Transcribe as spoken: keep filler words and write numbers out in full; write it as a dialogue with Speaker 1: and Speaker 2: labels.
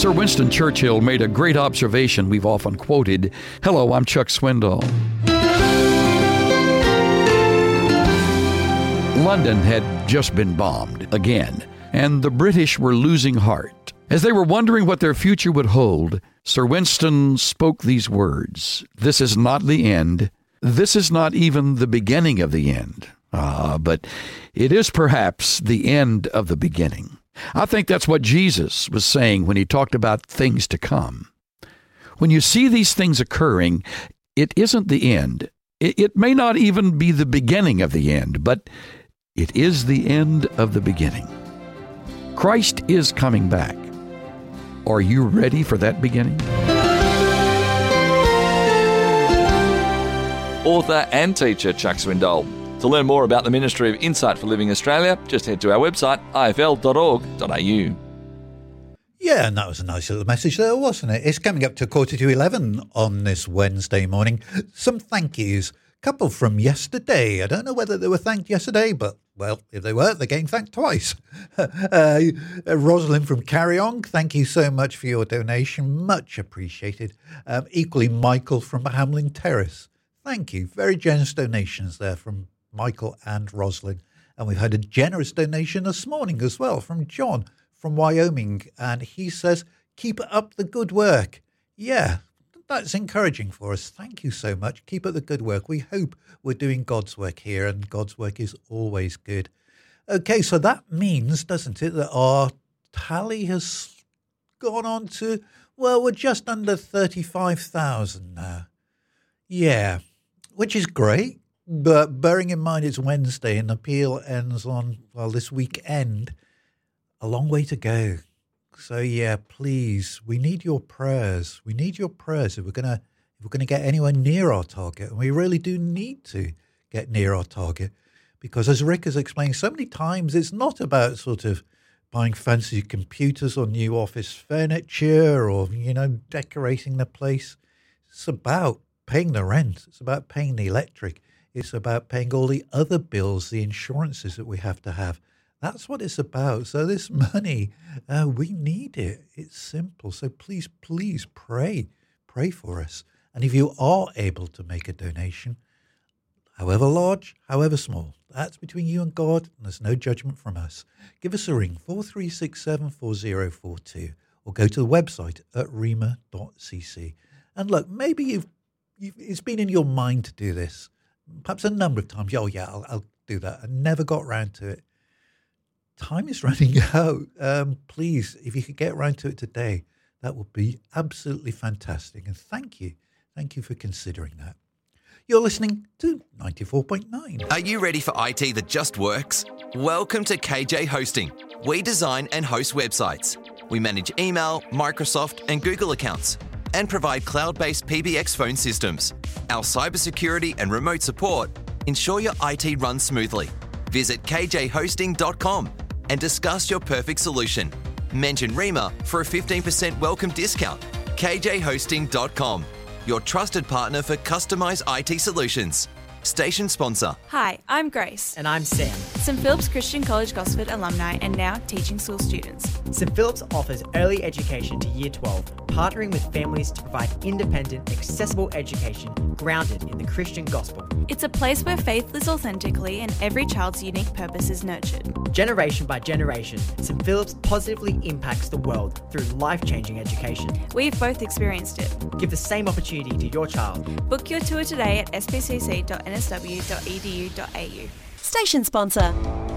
Speaker 1: Sir Winston Churchill made a great observation we've often quoted. Hello, I'm Chuck Swindoll. London had just been bombed again, and the British were losing heart. As they were wondering what their future would hold, Sir Winston spoke these words: "This is not the end. This is not even the beginning of the end. Ah, but it is perhaps the end of the beginning." I think that's what Jesus was saying when he talked about things to come. When you see these things occurring, it isn't the end. It, it may not even be the beginning of the end, but it is the end of the beginning. Christ is coming back. Are you ready for that beginning?
Speaker 2: Author and teacher Chuck Swindoll. To learn more about the Ministry of Insight for Living Australia, just head to our website, i f l dot org dot a u.
Speaker 3: Yeah, and that was a nice little message there, wasn't it? It's coming up to quarter to eleven on this Wednesday morning. Some thank yous. Couple from yesterday. I don't know whether they were thanked yesterday, but, well, if they were, they're getting thanked twice. uh, Rosalind from Carry On, thank you so much for your donation. Much appreciated. Um, equally, Michael from Hamlin Terrace. Thank you. Very generous donations there from Michael and Rosalind. And we've had a generous donation this morning as well from John from Wyoming. And he says, keep up the good work. Yeah, that's encouraging for us. Thank you so much. Keep up the good work. We hope we're doing God's work here, and God's work is always good. Okay, so that means, doesn't it, that our tally has gone on to, well, we're just under thirty-five thousand now. Yeah, which is great. But bearing in mind it's Wednesday and the appeal ends on, well, this weekend, a long way to go. So yeah, please, we need your prayers. We need your prayers if we're gonna if we're gonna get anywhere near our target, and we really do need to get near our target, because as Rick has explained so many times, it's not about sort of buying fancy computers or new office furniture or, you know, decorating the place. It's about paying the rent. It's about paying the electric. It's about paying all the other bills, the insurances that we have to have. That's what it's about. So this money, uh, we need it. It's simple. So please, please pray. Pray for us. And if you are able to make a donation, however large, however small, that's between you and God, and there's no judgment from us. Give us a ring, four three six seven, four zero four two, or go to the website at rhema dot c c. And look, maybe you've, you've it's been in your mind to do this, perhaps a number of times. Oh, yeah, I'll, I'll do that. I never got around to it. Time is running out. Um, please, if you could get around to it today, that would be absolutely fantastic. And thank you. Thank you for considering that. You're listening to ninety-four point nine.
Speaker 4: Are you ready for I T that just works? Welcome to K J Hosting. We design and host websites. We manage email, Microsoft and Google accounts and provide cloud-based P B X phone systems. Our cybersecurity and remote support ensure your I T runs smoothly. Visit k j hosting dot com and discuss your perfect solution. Mention Rhema for a fifteen percent welcome discount. k j hosting dot com, your trusted partner for customized I T solutions. Station sponsor.
Speaker 5: Hi, I'm Grace.
Speaker 6: And I'm Sam.
Speaker 5: Saint Philip's Christian College Gosford alumni and now teaching school students.
Speaker 6: Saint Philip's offers early education to Year twelve, partnering with families to provide independent, accessible education grounded in the Christian gospel.
Speaker 5: It's a place where faith lives authentically and every child's unique purpose is nurtured.
Speaker 6: Generation by generation, Saint Philip's positively impacts the world through life-changing education.
Speaker 5: We've both experienced it.
Speaker 6: Give the same opportunity to your child.
Speaker 5: Book your tour today at s p c c dot n s w dot e d u dot a u.
Speaker 7: Station sponsor.